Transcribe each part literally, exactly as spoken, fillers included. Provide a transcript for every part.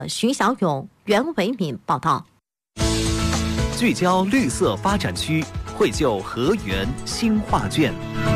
徐小勇、袁维敏报道。 聚焦绿色发展区，绘就河源新画卷。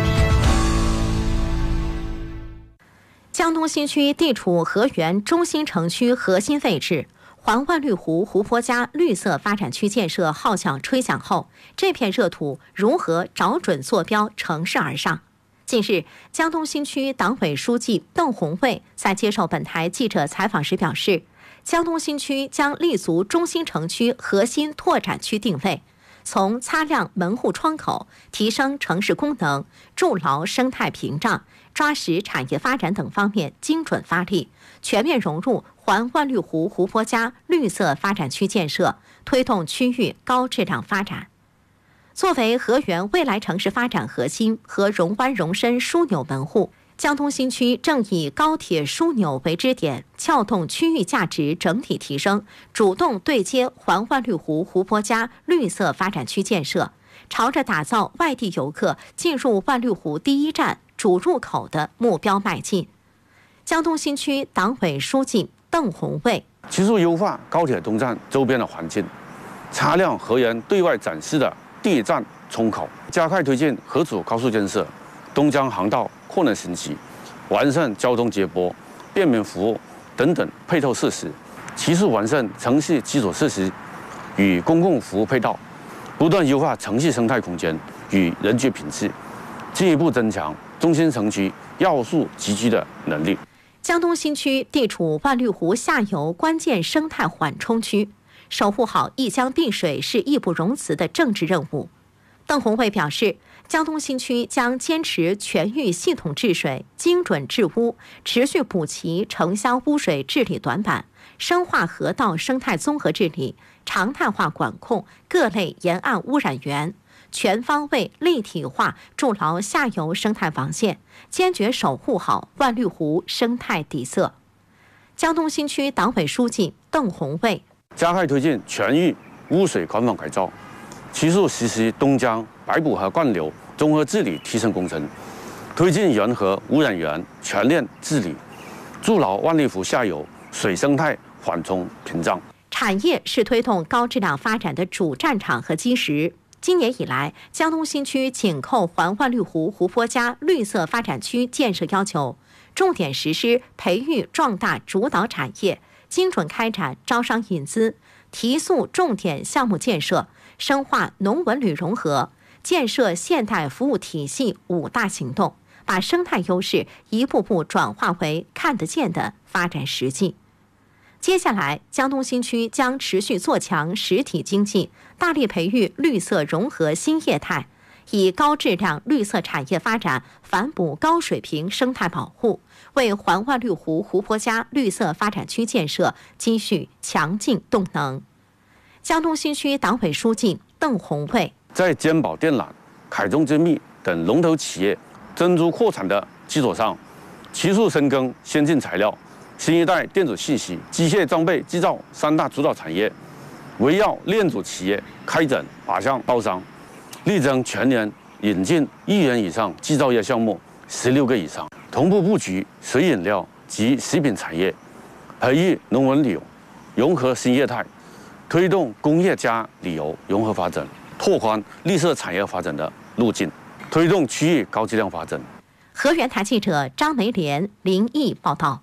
江东新区地处河源中心城区核心位置，环万绿湖湖泊加绿色发展区建设号角吹响后，这片热土如何找准坐标，乘势而上？近日，江东新区党委书记邓宏卫在接受本台记者采访时表示，江东新区将立足中心城区核心拓展区定位，从擦亮门户窗口、提升城市功能、筑牢生态屏障、抓实产业发展等方面精准发力，全面融入环万绿湖湖泊加绿色发展区建设，推动区域高质量发展。作为河源未来城市发展核心和融湾融深枢纽门户，江东新区正以高铁枢纽为支点，撬动区域价值整体提升，主动对接环万绿湖湖泊加绿色发展区建设，朝着打造外地游客进入万绿湖第一站主入口的目标迈进。江东新区党委书记邓宏卫持续优化高铁东站周边的环境，擦亮河源对外展示的第一站窗口，加快推进河储高速建设、东江航道扩能升级、完善交通接驳、便民服务等等配套设施，持续完善城市基础设施与公共服务配套，不断优化城市生态空间与人居品质，进一步增强中心城区要素集聚的能力。 江东新区地处万绿湖下游关键生态缓冲区，守护好一江碧水是义不容辞的政治任务。邓宏卫表示，江东新区将坚持全域系统治水、精准治污，持续补齐城乡污水治理短板，深化河道生态综合治理，常态化管控各类沿岸污染源，全方位立体化筑牢下游生态防线，坚决守护好万绿湖生态底色。江东新区党委书记邓宏卫加快推进全域污水管网改造，持续实施东江白浦河灌流综合治理提升工程，推进沿河污染源全链治理，筑牢万绿湖下游水生态缓冲屏障。 产业是推动高质量发展的主战场和基石。今年以来，江东新区紧扣环万绿湖湖泊加绿色发展区建设要求，重点实施培育壮大主导产业，精准开展招商引资，提速重点项目建设，深化农文旅融合，建设现代服务体系五大行动，把生态优势一步步转化为看得见的发展实际。接下来，江东新区将持续做强实体经济，大力培育绿色融合新业态，以高质量绿色产业发展反哺高水平生态保护，为环万绿湖湖泊加绿色发展区建设积蓄强劲动能。江东新区党委书记邓宏卫在坚宝电缆、凯中精密等龙头企业增株扩产的基础上，持续深耕先进材料、新一代电子信息、机械装备制造三大主导产业，围绕链组企业开展靶向包商，力争全年引进亿元以上制造业项目十六个以上，同步布局水饮料及食品产业，培育农文旅游融合新业态，推动工业加旅游融合发展，拓宽绿色产业发展的路径，推动区域高质量发展。 河源台记者张梅莲、林毅报道。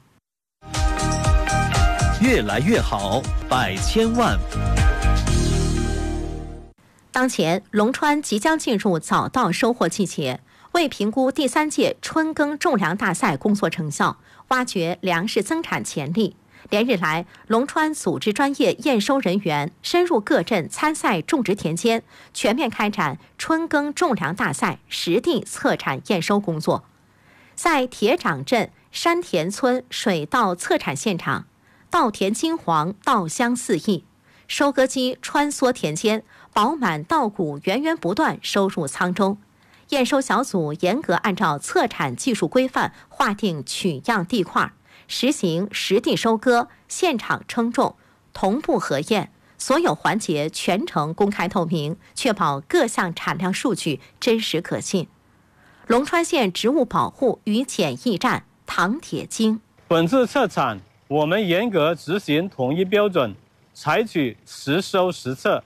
越来越好，百千万。 当前，龙川即将进入早稻收获季节，为评估第三届春耕种粮大赛工作成效，挖掘粮食增产潜力，连日来，龙川组织专业验收人员深入各镇参赛种植田间，全面开展春耕种粮大赛实地测产验收工作。在铁掌镇山田村水稻测产现场，稻田金黄，稻香四溢，收割机穿梭田间，饱满稻谷源源不断收入仓中。验收小组严格按照测产技术规范划定取样地块，实行实地收割、现场称重、同步核验，所有环节全程公开透明，确保各项产量数据真实可信。龙川县植物保护与检疫站唐铁晶， 本次测产我们严格执行统一标准，采取实收实测、